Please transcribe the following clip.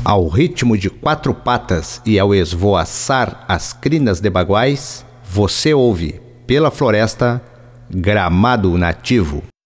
Ao ritmo de quatro patas e ao esvoaçar as crinas de baguais, você ouve, pela floresta, Gramado Nativo.